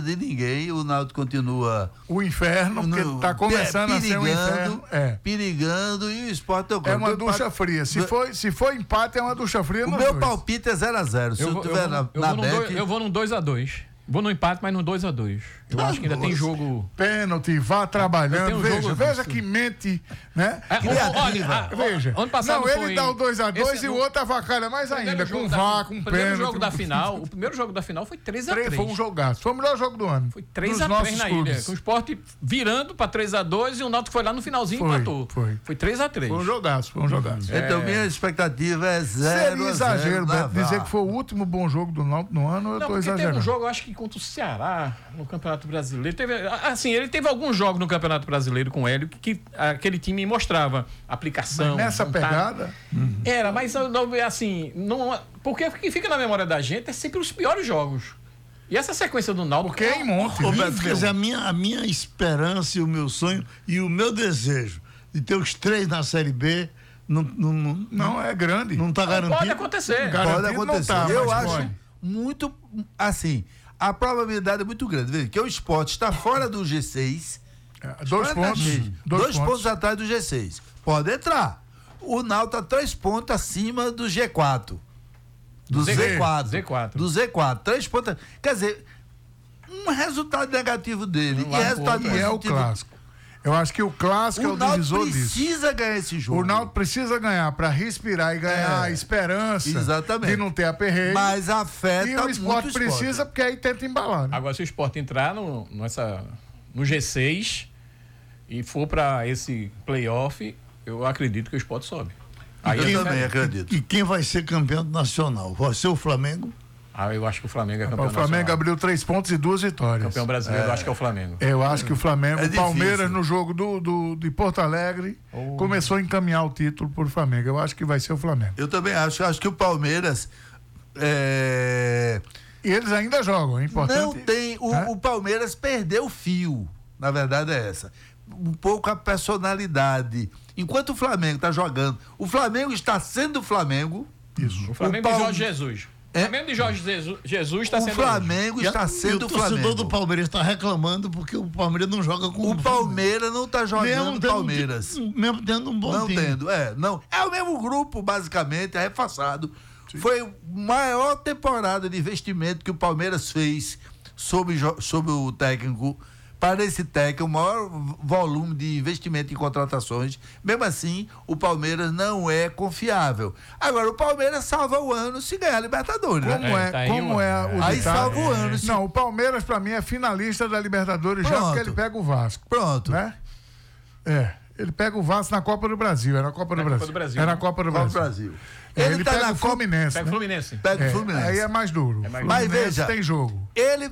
de ninguém, o Náutico continua... O inferno, porque está começando a ser um inferno. Perigando, e o Sport... É uma ducha fria. Se for empate, é uma ducha fria. O meu palpite é 0-0. Se eu tiver eu vou num 2-2. Vou no empate, mas no 2-2. Eu acho que ainda tem jogo. Pênalti, vá trabalhando. Veja que mente, né? Veja. Ano passado ele dá o 2-2 e o outro avacalha mais ainda, com vá, com pênalti. O primeiro jogo da final foi 3-3. Foi um jogaço. Foi o melhor jogo do ano. Foi 3-3 na ilha. Com o Sport virando pra 3-2 e o Náutico foi lá no finalzinho e empatou. Foi 3-3. Foi um jogaço. Então, minha expectativa é 0-0. Seria exagero, Beto, dizer que foi o último bom jogo do Náutico no ano, eu tô exagerando. Teve um jogo, eu acho que contra o Ceará, no Campeonato Brasileiro. Ele teve alguns jogos no Campeonato Brasileiro com o Hélio que aquele time mostrava aplicação. Mas nessa pegada? Era, mas assim, porque o que fica na memória da gente é sempre os piores jogos. E essa sequência do Náutico... Porque é em monte. Quer dizer, a minha esperança e o meu sonho e o meu desejo de ter os 3 na Série B não é grande. Não está garantido. Pode acontecer. Pode acontecer. Eu acho muito, assim... A probabilidade é muito grande. Veja que o Sport está fora do G6. 2 pontos atrás do G6. Pode entrar. O Náutico está 3 pontos acima do G4. Do Z4. Do Z4. 3 pontos. Quer dizer, um resultado negativo dele. E é o clássico. Eu acho que o clássico é o divisor disso. O Náutico precisa ganhar esse jogo. O Náutico precisa ganhar para respirar e ganhar a esperança de não ter aperreio. Mas afeta muito o Sport precisa, porque aí tenta embalar. Né? Agora, se o Sport entrar no G6 e for para esse playoff, eu acredito que o Sport sobe. Aí eu também acredito. E quem vai ser campeão nacional? Vai ser o Flamengo? Eu acho que o Flamengo é campeão nacional. O Flamengo abriu 3 pontos e 2 vitórias. Campeão brasileiro, eu acho que é o Flamengo. Eu acho que o Flamengo, o Palmeiras no jogo de Porto Alegre, começou a encaminhar o título por Flamengo. Eu acho que vai ser o Flamengo. Eu também acho que o Palmeiras... E eles ainda jogam, é importante. Não tem... O Palmeiras perdeu o fio, na verdade é essa. Um pouco a personalidade. Enquanto o Flamengo está jogando, o Flamengo está sendo o Flamengo. Isso. O Flamengo de Jorge Jesus. O Flamengo de Jorge Jesus está sendo... O Flamengo está sendo o Flamengo. O torcedor do Palmeiras está reclamando porque o Palmeiras não joga com o Palmeiras não está jogando com o Palmeiras. Mesmo tendo um bom time. Não. É o mesmo grupo, basicamente, refaçado. Sim. Foi a maior temporada de investimento que o Palmeiras fez sob o técnico. Para esse técnico, o maior volume de investimento em contratações. Mesmo assim, o Palmeiras não é confiável. Agora, o Palmeiras salva o ano se ganhar a Libertadores. Aí salva o ano. Não, o Palmeiras, para mim, é finalista da Libertadores já, porque ele pega o Vasco. Pronto. Né? Ele pega o Vasco na Copa do Brasil. Era a Copa do Brasil. Era a Copa do Brasil. Ele tá pega o Fluminense. Pega o Fluminense. Pega o Fluminense. Aí é mais duro. Mas veja, tem jogo. Ele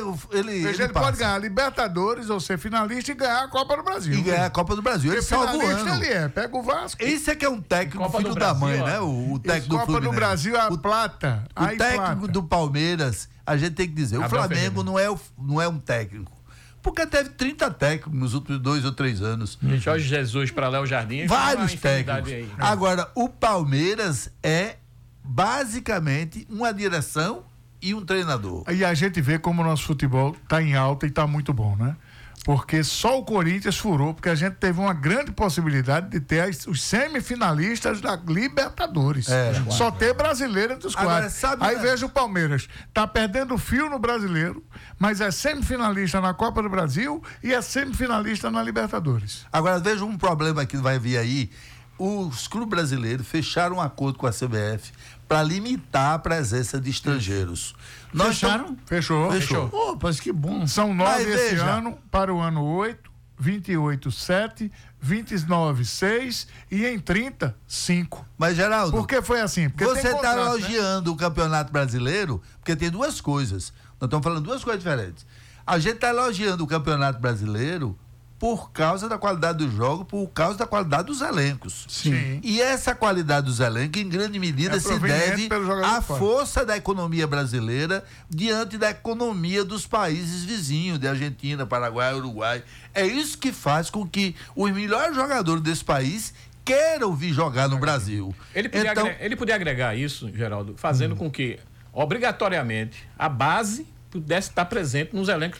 pode ganhar a Libertadores ou ser finalista e ganhar a Copa do Brasil. E ganhar a Copa do Brasil. Ele salva o ano. Pega o Vasco. Isso é que é um técnico filho da mãe, né? O técnico do Fluminense. Copa do Brasil é a plata. O técnico do Palmeiras, a gente tem que dizer, o Flamengo não é um técnico. Porque teve 30 técnicos nos últimos 2 ou 3 anos. De Jorge Jesus para Léo Jardim. Vários técnicos. Aí. Agora, o Palmeiras é basicamente uma direção e um treinador. E a gente vê como o nosso futebol está em alta e está muito bom, né? Porque só o Corinthians furou, porque a gente teve uma grande possibilidade de ter os semifinalistas da Libertadores. Só ter brasileiro entre os 4. Aí veja o Palmeiras, tá perdendo fio no brasileiro, mas é semifinalista na Copa do Brasil e é semifinalista na Libertadores. Agora veja um problema que vai vir aí. Os clubes brasileiros fecharam um acordo com a CBF para limitar a presença de estrangeiros. Fecharam? Fechou. Mas que bom. São 9 esse ano, para o ano 8, 28, 7, 29, 6 e em 30, 5. Mas, Geraldo... Por que foi assim? Porque você está elogiando o Campeonato Brasileiro, porque tem duas coisas. Nós estamos falando duas coisas diferentes. A gente está elogiando o Campeonato Brasileiro por causa da qualidade do jogo, por causa da qualidade dos elencos. Sim. E essa qualidade dos elencos, em grande medida, se deve à força da economia brasileira diante da economia dos países vizinhos, de Argentina, Paraguai, Uruguai. É isso que faz com que os melhores jogadores desse país queiram vir jogar no Brasil. Ele podia agregar isso, Geraldo, fazendo com que, obrigatoriamente, a base pudesse estar presente nos elencos